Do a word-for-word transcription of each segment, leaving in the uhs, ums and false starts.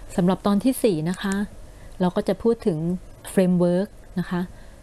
สำหรับตอนที่สี่นะคะเราก็จะพูดถึงเฟรมเวิร์กนะคะ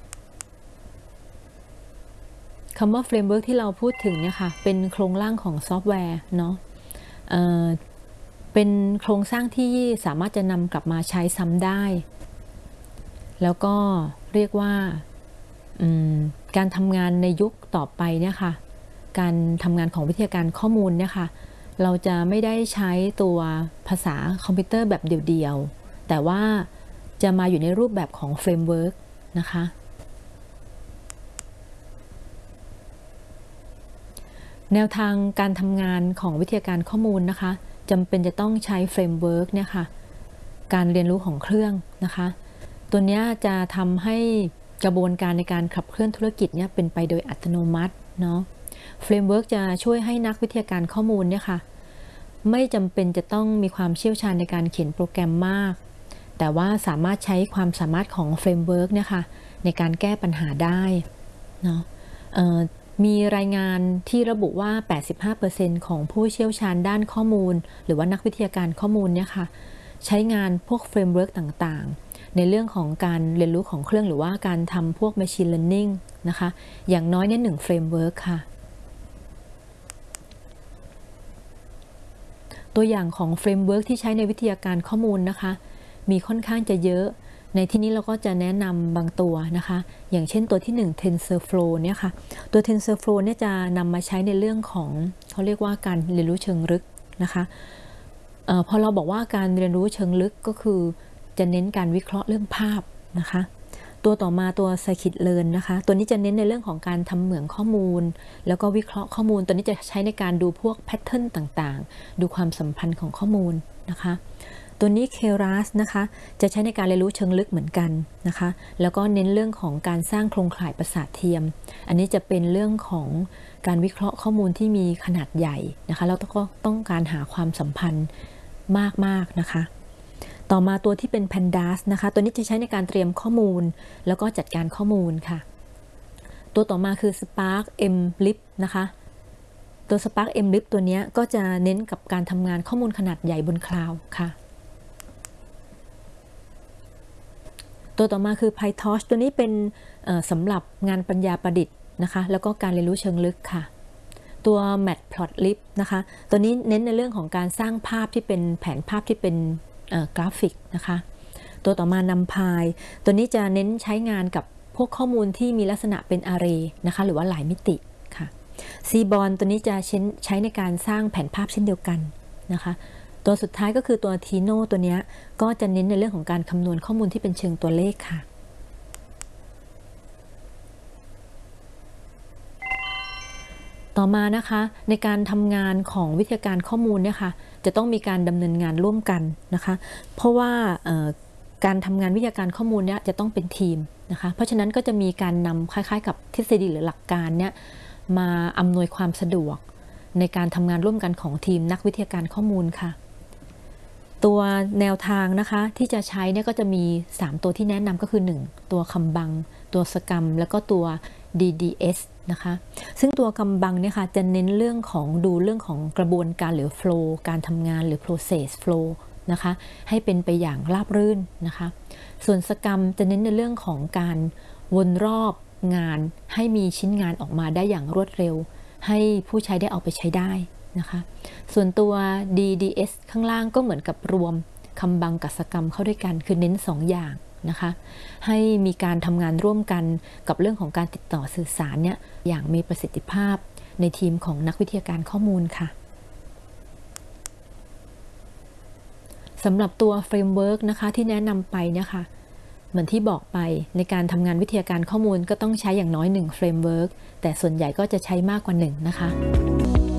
คำว่าเฟรมเวิร์กที่เราพูดถึงเนี่ยค่ะเป็นโครงร่างของซอฟต์แวร์เนาะเอ่อเป็นโครงสร้างที่สามารถจะนำกลับมาใช้ซ้ำได้แล้วก็เรียกว่าการทำงานในยุคต่อไปเนี่ยค่ะการทำงานของวิทยาการข้อมูลเนี่ยค่ะเราจะไม่ได้ใช้ตัวภาษาคอมพิวเตอร์แบบเดี่ยวๆแต่ว่าจะมาอยู่ในรูปแบบของเฟรมเวิร์กนะคะแนวทางการทำงานของวิทยาการข้อมูลนะคะจำเป็นจะต้องใช้เฟรมเวิร์กเนี่ยค่ะการเรียนรู้ของเครื่องนะคะตัวนี้จะทำให้กระบวนการในการขับเคลื่อนธุรกิจเนี่ยเป็นไปโดยอัตโนมัติเนาะเฟรมเวิร์กจะช่วยให้นักวิทยาการข้อมูลเนี่ยค่ะไม่จำเป็นจะต้องมีความเชี่ยวชาญในการเขียนโปรแกรมมากแต่ว่าสามารถใช้ความสามารถของเฟรมเวิร์กเนี่ยค่ะในการแก้ปัญหาได้เนาะมีรายงานที่ระบุว่า แปดสิบห้าเปอร์เซ็นต์ ของผู้เชี่ยวชาญด้านข้อมูลหรือว่านักวิทยาการข้อมูลเนี่ยค่ะใช้งานพวกเฟรมเวิร์กต่างๆในเรื่องของการเรียนรู้ของเครื่องหรือว่าการทำพวก Machine Learning นะคะอย่างน้อยเนี่ยหนึ่งเฟรมเวิร์กค่ะตัวอย่างของเฟรมเวิร์กที่ใช้ในวิทยาการข้อมูลนะคะมีค่อนข้างจะเยอะในที่นี้เราก็จะแนะนำบางตัวนะคะอย่างเช่นตัวที่หนึ่ง TensorFlow เนี่ยค่ะตัว TensorFlow เนี่ยจะนำมาใช้ในเรื่องของเขาเรียกว่าการเรียนรู้เชิงลึกนะคะเอ่อพอเราบอกว่าการเรียนรู้เชิงลึกก็คือจะเน้นการวิเคราะห์เรื่องภาพนะคะตัวต่อมาตัว Scikit-learn นะคะตัวนี้จะเน้นในเรื่องของการทำเหมืองข้อมูลแล้วก็วิเคราะห์ข้อมูลตัวนี้จะใช้ในการดูพวกแพทเทิร์นต่างๆดูความสัมพันธ์ของข้อมูลนะคะตัวนี้ Keras นะคะจะใช้ในการเรียนรู้เชิงลึกเหมือนกันนะคะแล้วก็เน้นเรื่องของการสร้างโครงข่ายประสาทเทียมอันนี้จะเป็นเรื่องของการวิเคราะห์ข้อมูลที่มีขนาดใหญ่นะคะแล้วก็ต้องการหาความสัมพันธ์มากๆนะคะต่อมาตัวที่เป็น Pandas นะคะตัวนี้จะใช้ในการเตรียมข้อมูลแล้วก็จัดการข้อมูลค่ะตัวต่อมาคือ Spark Mlib นะคะตัว Spark Mlib ตัวนี้ก็จะเน้นกับการทำงานข้อมูลขนาดใหญ่บนคลาวด์ค่ะตัวต่อมาคือ PyTorch ตัวนี้เป็นสำหรับงานปัญญาประดิษฐ์นะคะแล้วก็การเรียนรู้เชิงลึกค่ะตัว Matplotlib นะคะตัวนี้เน้นในเรื่องของการสร้างภาพที่เป็นแผนภาพที่เป็นกราฟิกนะคะตัวต่อมา NumPy ตัวนี้จะเน้นใช้งานกับพวกข้อมูลที่มีลักษณะเป็น array นะคะหรือว่าหลายมิติค่ะ Seaborn ตัวนี้จะใช้ในการสร้างแผนภาพเช่นเดียวกันนะคะตัวสุดท้ายก็คือตัว Tino ตัวนี้ก็จะเน้นในเรื่องของการคำนวณข้อมูลที่เป็นเชิงตัวเลขค่ะต่อมานะคะในการทำงานของวิทยาการข้อมูลเนี่ยค่ะจะต้องมีการดำเนินงานร่วมกันนะคะเพราะว่าการทำงานวิทยาการข้อมูลเนี่ยจะต้องเป็นทีมนะคะเพราะฉะนั้นก็จะมีการนำคล้ายๆกับทฤษฎีหรือหลักการเนี่ยมาอำนวยความสะดวกในการทำงานร่วมกันของทีมนักวิทยาการข้อมูลค่ะตัวแนวทางนะคะที่จะใช้เนี่ยก็จะมีสามตัวที่แนะนำก็คือหนึ่งตัวคำบังตัวสกรัมแล้วก็ตัว ดี ดี เอส นะคะซึ่งตัวคำบังเนี่ยค่ะจะเน้นเรื่องของดูเรื่องของกระบวนการหรือ flow การทำงานหรือ process flow นะคะให้เป็นไปอย่างราบรื่นนะคะส่วนสกรัมจะเน้นในเรื่องของการวนรอบงานให้มีชิ้นงานออกมาได้อย่างรวดเร็วให้ผู้ใช้ได้เอาไปใช้ได้นะคะส่วนตัว ดี ดี เอส ข้างล่างก็เหมือนกับรวมคำบังกับสกรัมเข้าด้วยกันคือเน้นสองอย่างนะคะให้มีการทำงานร่วมกันกับเรื่องของการติดต่อสื่อสารเนี่ยอย่างมีประสิทธิภาพในทีมของนักวิทยาการข้อมูลค่ะสำหรับตัวเฟรมเวิร์กนะคะที่แนะนำไปเนี่ยค่ะเหมือนที่บอกไปในการทำงานวิทยาการข้อมูลก็ต้องใช้อย่างน้อยหนึ่งเฟรมเวิร์กแต่ส่วนใหญ่ก็จะใช้มากกว่าหนึ่งนะคะ